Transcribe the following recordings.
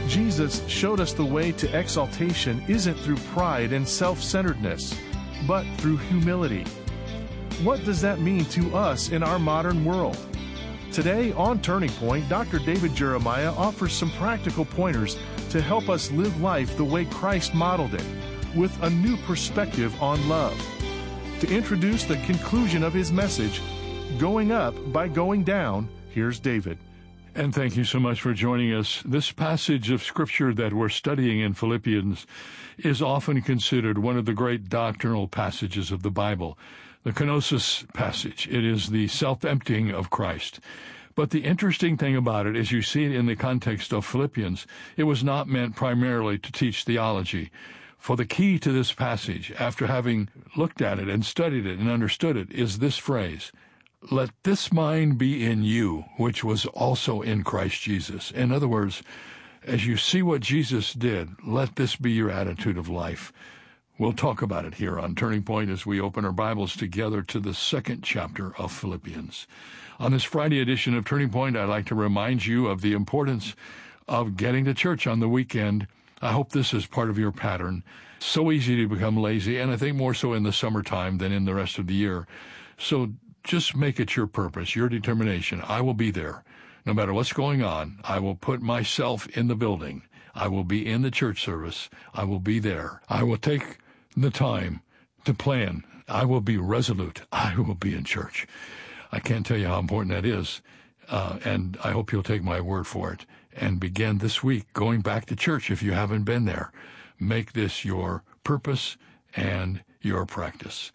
Jesus showed us the way to exaltation isn't through pride and self-centeredness, but through humility. What does that mean to us in our modern world? Today on Turning Point, Dr. David Jeremiah offers some practical pointers to help us live life the way Christ modeled it, with a new perspective on love. To introduce the conclusion of his message, Going Up by Going Down, here's David. And thank you so much for joining us. This passage of Scripture that we're studying in Philippians is often considered one of the great doctrinal passages of the Bible, the kenosis passage. It is the self-emptying of Christ. But the interesting thing about it is you see it in the context of Philippians. It was not meant primarily to teach theology. For the key to this passage, after having looked at it and studied it and understood it, is this phrase: let this mind be in you, which was also in Christ Jesus. In other words, as you see what Jesus did, let this be your attitude of life. We'll talk about it here on Turning Point as we open our Bibles together to the second chapter of Philippians. On this Friday edition of Turning Point, I'd like to remind you of the importance of getting to church on the weekend. I hope this is part of your pattern. So easy to become lazy, and I think more so in the summertime than in the rest of the year. So just make it your purpose, your determination. I will be there. No matter what's going on, I will put myself in the building. I will be in the church service. I will be there. I will take the time to plan. I will be resolute. I will be in church. I can't tell you how important that is, and I hope you'll take my word for it and begin this week going back to church if you haven't been there. Make this your purpose and your practice.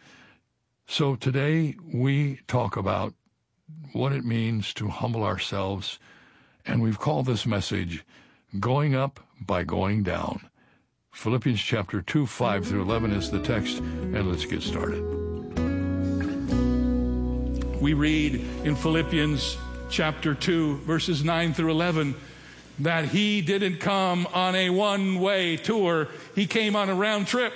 So today we talk about what it means to humble ourselves, and we've called this message Going Up by Going Down. Philippians chapter 2, 5 through 11 is the text, and let's get started. We read in Philippians chapter 2, verses 9 through 11, that he didn't come on a one-way tour. He came on a round trip.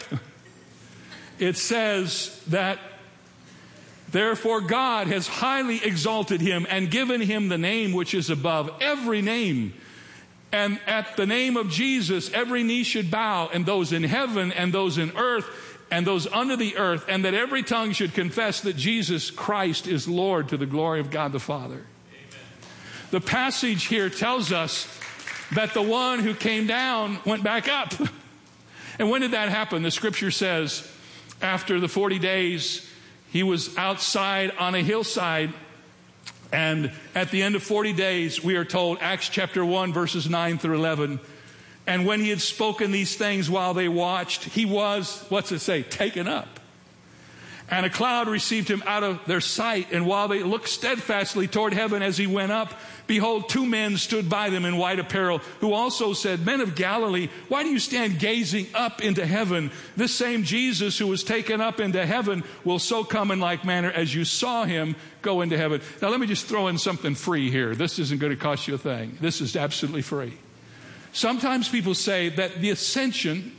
It says that, therefore God has highly exalted him and given him the name which is above every name. And at the name of Jesus, every knee should bow, and those in heaven and those in earth and those under the earth, and that every tongue should confess that Jesus Christ is Lord, to the glory of God the Father. Amen. The passage here tells us that the one who came down went back up. And when did that happen? The scripture says after the 40 days, he was outside on a hillside. And at the end of 40 days, we are told, Acts chapter 1, verses 9 through 11, and when he had spoken these things while they watched, he was, what's it say, taken up. And a cloud received him out of their sight. And while they looked steadfastly toward heaven as he went up, behold, two men stood by them in white apparel, who also said, Men of Galilee, why do you stand gazing up into heaven? This same Jesus who was taken up into heaven will so come in like manner as you saw him go into heaven. Now let me just throw in something free here. This isn't going to cost you a thing. This is absolutely free. Sometimes people say that the ascension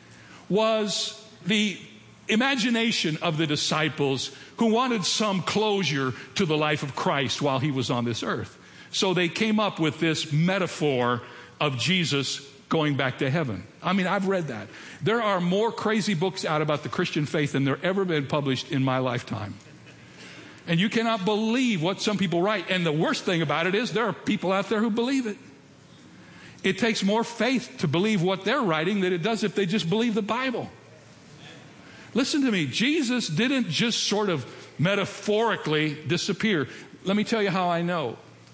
was the imagination of the disciples who wanted some closure to the life of Christ while he was on this earth. So they came up with this metaphor of Jesus going back to heaven. I mean, I've read that. There are more crazy books out about the Christian faith than there ever been published in my lifetime. And you cannot believe what some people write. And the worst thing about it is there are people out there who believe it. It takes more faith to believe what they're writing than it does if they just believe the Bible. Listen to me. Jesus didn't just sort of metaphorically disappear. Let me tell you how I know.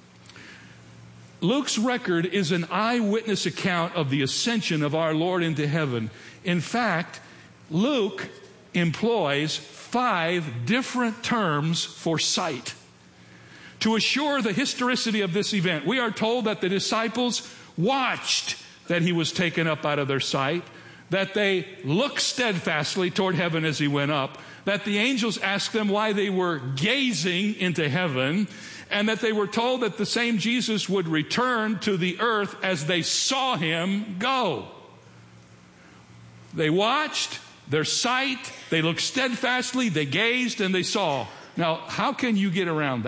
Luke's record is an eyewitness account of the ascension of our Lord into heaven. In fact, Luke employs 5 different terms for sight. To assure the historicity of this event, we are told that the disciples watched that he was taken up out of their sight, that they looked steadfastly toward heaven as he went up, that the angels asked them why they were gazing into heaven, and that they were told that the same Jesus would return to the earth as they saw him go. They watched, their sight, they looked steadfastly, they gazed, and they saw. Now, how can you get around that?